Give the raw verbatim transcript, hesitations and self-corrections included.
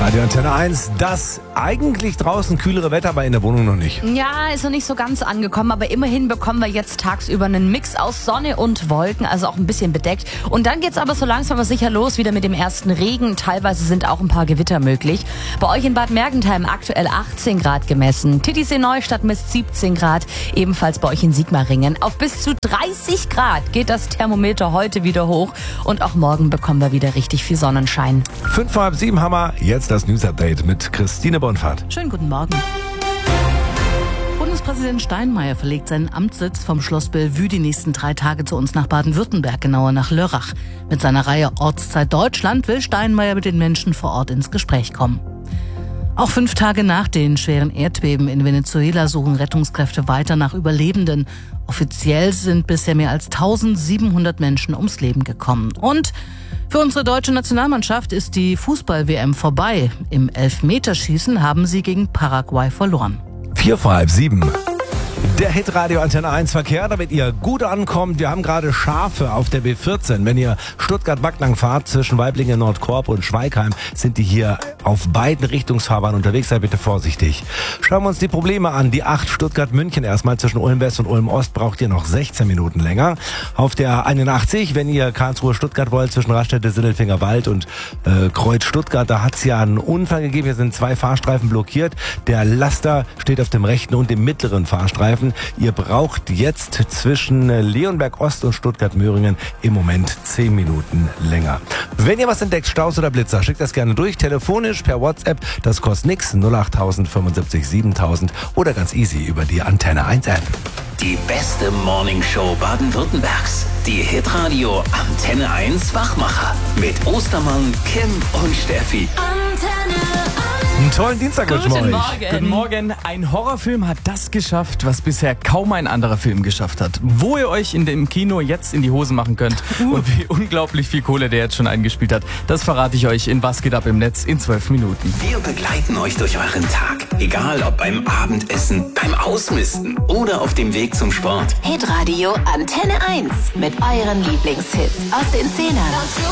Radio Antenne eins, das eigentlich draußen kühlere Wetter, aber in der Wohnung noch nicht. Ja, ist noch nicht so ganz angekommen, aber immerhin bekommen wir jetzt tagsüber einen Mix aus Sonne und Wolken, also auch ein bisschen bedeckt. Und dann geht's aber so langsam aber sicher los, wieder mit dem ersten Regen. Teilweise sind auch ein paar Gewitter möglich. Bei euch in Bad Mergentheim aktuell achtzehn Grad gemessen. Titisee Neustadt misst siebzehn Grad, ebenfalls bei euch in Sigmaringen. Auf bis zu dreißig Grad geht das Thermometer heute wieder hoch und auch morgen bekommen wir wieder richtig viel Sonnenschein. Fünf vor halb sieben haben wir jetzt das News-Update mit Christine Bonfahrt. Schönen guten Morgen. Bundespräsident Steinmeier verlegt seinen Amtssitz vom Schloss Bellevue die nächsten drei Tage zu uns nach Baden-Württemberg, genauer nach Lörrach. Mit seiner Reihe Ortszeit Deutschland will Steinmeier mit den Menschen vor Ort ins Gespräch kommen. Auch fünf Tage nach den schweren Erdbeben in Venezuela suchen Rettungskräfte weiter nach Überlebenden. Offiziell sind bisher mehr als eintausendsiebenhundert Menschen ums Leben gekommen. Und für unsere deutsche Nationalmannschaft ist die Fußball-W M vorbei. Im Elfmeterschießen haben sie gegen Paraguay verloren. Vier vor halb sieben. Der Hitradio Antenne eins Verkehr, damit ihr gut ankommt. Wir haben gerade Schafe auf der B vierzehn. Wenn ihr Stuttgart-Backnang fahrt zwischen Waiblingen, Nordkorp und Schweigheim, sind die hier auf beiden Richtungsfahrbahnen unterwegs. Seid bitte vorsichtig. Schauen wir uns die Probleme an. Die acht Stuttgart-München erstmal zwischen Ulm-West und Ulm-Ost braucht ihr noch sechzehn Minuten länger. Auf der einundachtzig, wenn ihr Karlsruhe-Stuttgart wollt, zwischen Raststätte, Sindelfinger-Wald und äh, Kreuz-Stuttgart, da hat es ja einen Unfall gegeben. Hier sind zwei Fahrstreifen blockiert. Der Laster steht auf dem rechten und dem mittleren Fahrstreifen. Ihr braucht jetzt zwischen Leonberg Ost und Stuttgart-Möhringen im Moment zehn Minuten länger. Wenn ihr was entdeckt, Staus oder Blitzer, schickt das gerne durch, telefonisch, per WhatsApp. Das kostet nichts, null acht tausend fünfundsiebzig siebentausend oder ganz easy über die Antenne eins App. Die beste Morningshow Baden-Württembergs. Die Hitradio Antenne eins Wachmacher. Mit Ostermann, Kim und Steffi. Antenne Einen tollen Dienstag wünschen wir Guten euch. Morgen. Guten Morgen. Ein Horrorfilm hat das geschafft, was bisher kaum ein anderer Film geschafft hat. Wo ihr euch in dem Kino jetzt in die Hosen machen könnt und wie unglaublich viel Kohle der jetzt schon eingespielt hat, das verrate ich euch in Was geht ab im Netz in zwölf Minuten. Wir begleiten euch durch euren Tag. Egal ob beim Abendessen, beim Ausmisten oder auf dem Weg zum Sport. Hitradio Antenne eins mit euren Lieblingshits aus den Zehnern.